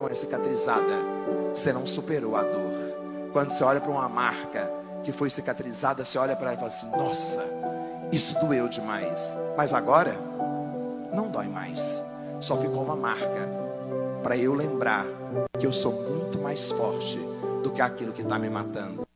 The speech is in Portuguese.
é cicatrizada, você não superou a dor. Quando você olha para uma marca que foi cicatrizada, você olha para ela e fala assim: nossa, isso doeu demais. Mas agora, não dói mais. Só ficou uma marca para eu lembrar que eu sou muito mais forte do que aquilo que está me matando.